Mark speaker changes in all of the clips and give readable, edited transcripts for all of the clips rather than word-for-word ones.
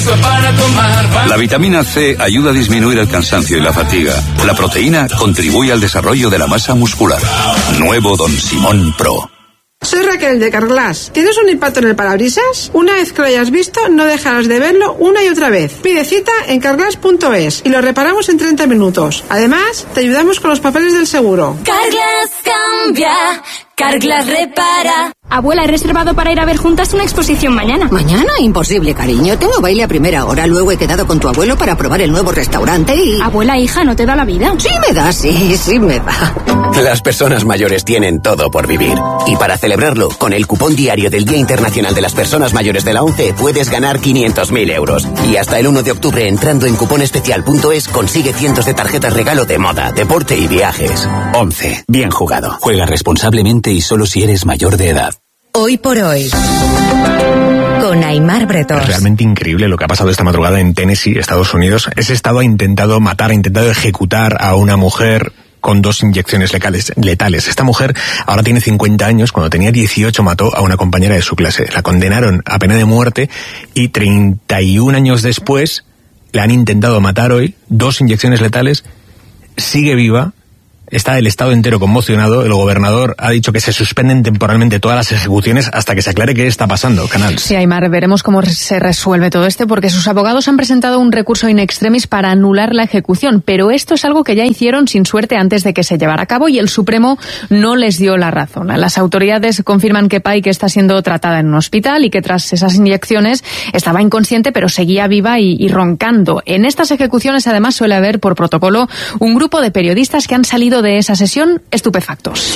Speaker 1: La vitamina C ayuda a disminuir el cansancio y la fatiga. La proteína contribuye al desarrollo de la masa muscular. Nuevo Don Simón Pro.
Speaker 2: Soy Raquel de Carglass. ¿Tienes un impacto en el parabrisas? Una vez que lo hayas visto, no dejarás de verlo una y otra vez. Pide cita en carglass.es y lo reparamos en 30 minutos. Además, te ayudamos con los papeles del seguro.
Speaker 3: Carglass cambia, Carglass repara.
Speaker 4: Abuela, he reservado para ir a ver juntas una exposición mañana.
Speaker 5: ¿Mañana? Imposible, cariño. Tengo baile a primera hora. Luego he quedado con tu abuelo para probar el nuevo restaurante y...
Speaker 4: Abuela, hija, ¿no te da la vida?
Speaker 5: Sí me da, sí me da.
Speaker 6: Las personas mayores tienen todo por vivir. Y para celebrarlo, con el cupón diario del Día Internacional de las Personas Mayores de la ONCE, puedes ganar 500.000 euros. Y hasta el 1 de octubre, entrando en cuponespecial.es, consigue cientos de tarjetas regalo de moda, deporte y viajes. ONCE. Bien jugado. Juega responsablemente y solo si eres mayor de edad.
Speaker 7: Hoy por hoy, con Aimar Bretón.
Speaker 8: Es realmente increíble lo que ha pasado esta madrugada en Tennessee, Estados Unidos. Ese estado ha intentado ejecutar a una mujer con 2 inyecciones letales. Esta mujer ahora tiene 50 años. Cuando tenía 18 mató a una compañera de su clase. La condenaron a pena de muerte y 31 años después la han intentado matar hoy. 2 inyecciones letales. Sigue viva. Está el estado entero conmocionado. El gobernador ha dicho que se suspenden temporalmente todas las ejecuciones hasta que se aclare qué está pasando. Canal.
Speaker 9: Sí, Aimar, veremos cómo se resuelve todo esto, porque sus abogados han presentado un recurso in extremis para anular la ejecución, pero esto es algo que ya hicieron sin suerte antes de que se llevara a cabo y el Supremo no les dio la razón. Las autoridades confirman que Pike está siendo tratada en un hospital y que tras esas inyecciones estaba inconsciente pero seguía viva y roncando. En estas ejecuciones además suele haber por protocolo un grupo de periodistas que han salido de esa sesión estupefactos.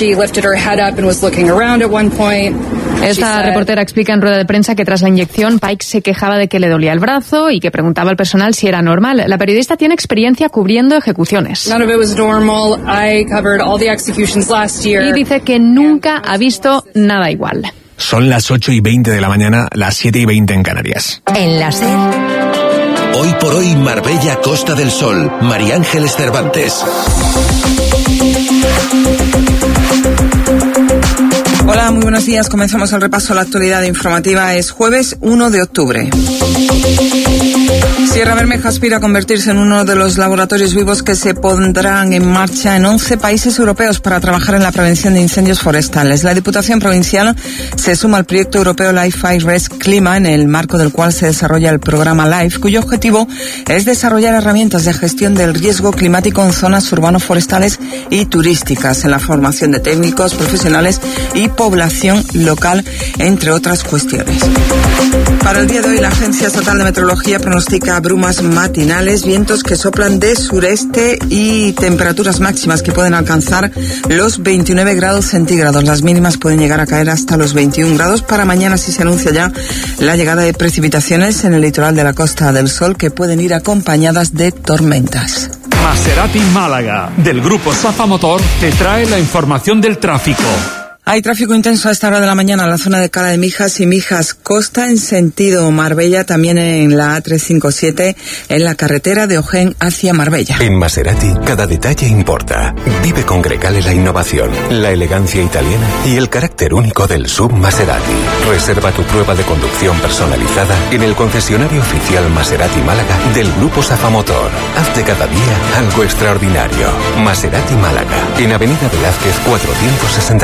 Speaker 9: Esta reportera explica en rueda de prensa que tras la inyección Pike se quejaba de que le dolía el brazo y que preguntaba al personal si era normal. La periodista tiene experiencia cubriendo ejecuciones. Y dice que nunca ha visto nada igual.
Speaker 8: Son las 8:20 de la mañana, las 7:20 en Canarias.
Speaker 7: En la SER.
Speaker 10: Hoy por hoy, Marbella, Costa del Sol. María Ángeles Cervantes.
Speaker 11: Hola, muy buenos días. Comenzamos el repaso a la actualidad informativa. Es jueves 1 de octubre. Sierra Bermeja aspira a convertirse en uno de los laboratorios vivos que se pondrán en marcha en 11 países europeos para trabajar en la prevención de incendios forestales. La Diputación Provincial se suma al proyecto europeo Life Fire Risk Clima, en el marco del cual se desarrolla el programa LIFE, cuyo objetivo es desarrollar herramientas de gestión del riesgo climático en zonas urbano-forestales y turísticas, en la formación de técnicos, profesionales y población local, entre otras cuestiones. Para el día de hoy, la Agencia Estatal de Meteorología pronostica brumas matinales, vientos que soplan de sureste y temperaturas máximas que pueden alcanzar los 29 grados centígrados. Las mínimas pueden llegar a caer hasta los 21 grados. Para mañana sí se anuncia ya la llegada de precipitaciones en el litoral de la Costa del Sol, que pueden ir acompañadas de tormentas.
Speaker 12: Maserati Málaga, del grupo Safa Motor, te trae la información del tráfico.
Speaker 11: Hay tráfico intenso a esta hora de la mañana en la zona de Cala de Mijas y Mijas Costa en sentido Marbella, también en la A357 en la carretera de Ojén hacia Marbella.
Speaker 10: En Maserati, cada detalle importa. Vive con Grecale la innovación, la elegancia italiana y el carácter único del SUV Maserati. Reserva tu prueba de conducción personalizada en el concesionario oficial Maserati Málaga del Grupo Safa Motor. Haz de cada día algo extraordinario. Maserati Málaga, en Avenida Velázquez 461.